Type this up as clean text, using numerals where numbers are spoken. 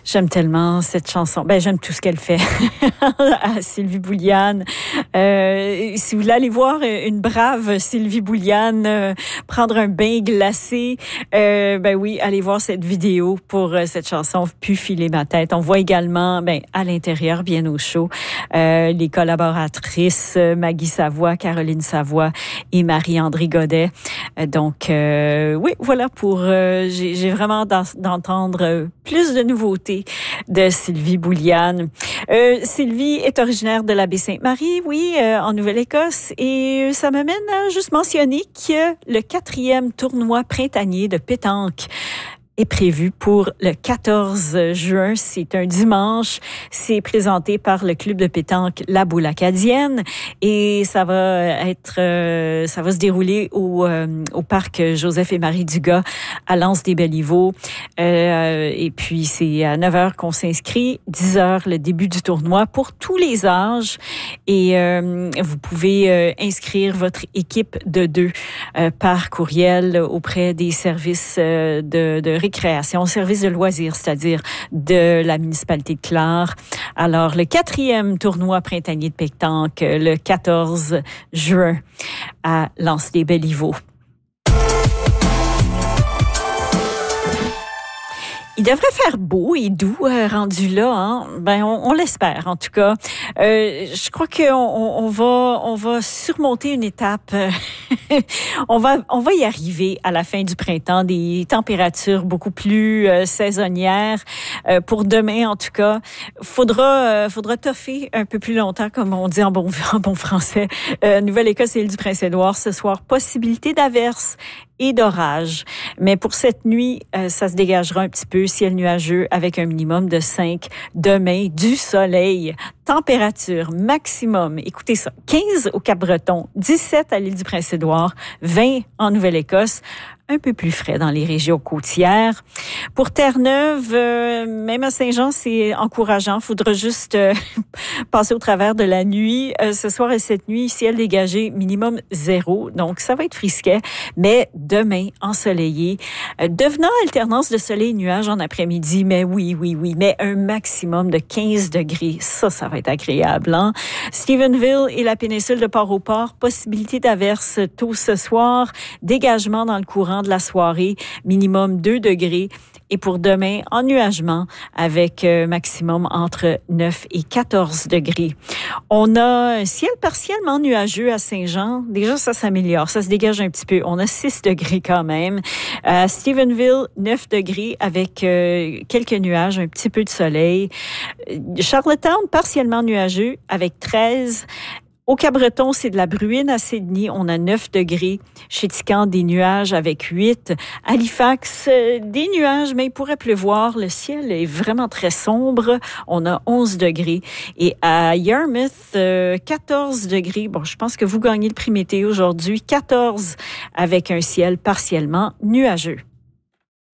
J'aime tellement cette chanson. Ben, j'aime tout ce qu'elle fait. À Sylvie Bouliane. Si vous voulez aller voir une brave Sylvie Bouliane prendre un bain glacé, ben oui, allez voir cette vidéo pour cette chanson « Pu filer ma tête ». On voit également, ben, à l'intérieur, bien au chaud, les collaboratrices Maggie Savoie, Caroline Savoie et Marie-André Godet. Donc, oui, voilà pour... j'ai vraiment d'entendre plus de nouveautés de Sylvie Bouliane. Sylvie est originaire de la Baie-Sainte-Marie, oui, en Nouvelle-Écosse, et ça m'amène à juste mentionner que le 4e tournoi printanier de pétanque est prévu pour le 14 juin. C'est un dimanche. C'est présenté par le club de pétanque La Boule Acadienne et ça va se dérouler au parc Joseph et Marie Dugas à L'Anse-des-Beliveaux. Et puis c'est à 9h qu'on s'inscrit, 10h le début du tournoi pour tous les âges et vous pouvez inscrire votre équipe de 2 par courriel auprès des services de récréation, service de loisirs, c'est-à-dire de la municipalité de Clare. Alors, le 4e tournoi printanier de pétanque, le 14 juin à L'Anse-des-Beliveaux. Il devrait faire beau et doux rendu là, hein. Ben on l'espère en tout cas. Je crois qu'on va surmonter une étape. on va y arriver à la fin du printemps, des températures beaucoup plus saisonnières. Pour demain en tout cas, faudra toffer un peu plus longtemps comme on dit en bon français. Nouvelle-Écosse et Île-du-Prince-Édouard ce soir, possibilité d'averses et d'orage. Mais pour cette nuit, ça se dégagera un petit peu, ciel nuageux avec un minimum de 5. Demain, du soleil. Température maximum, écoutez ça, 15 au Cap-Breton, 17 à l'Île-du-Prince-Édouard, 20 en Nouvelle-Écosse. Un peu plus frais dans les régions côtières. Pour Terre-Neuve, même à Saint-Jean, c'est encourageant. Faudra juste passer au travers de la nuit. Ce soir et cette nuit, ciel dégagé, minimum 0. Donc, ça va être frisquet. Mais demain, ensoleillé. Devenant alternance de soleil et nuages en après-midi. Mais oui. Mais un maximum de 15 degrés. Ça va être agréable, hein? Stephenville et la péninsule de Port-au-Port, possibilité d'averses tôt ce soir. Dégagement dans le courant de la soirée, minimum 2 degrés. Et pour demain, ennuagement avec maximum entre 9 et 14 degrés. On a un ciel partiellement nuageux à Saint-Jean. Déjà, ça s'améliore. Ça se dégage un petit peu. On a 6 degrés quand même. À Stephenville, 9 degrés avec quelques nuages, un petit peu de soleil. Charlottetown, partiellement nuageux avec 13. Au Cap-Breton, c'est de la bruine. À Sydney, on a 9 degrés. Chez Tican, des nuages avec 8. Halifax, des nuages, mais il pourrait pleuvoir. Le ciel est vraiment très sombre. On a 11 degrés. Et à Yarmouth, 14 degrés. Bon, je pense que vous gagnez le prix météo aujourd'hui. 14 avec un ciel partiellement nuageux.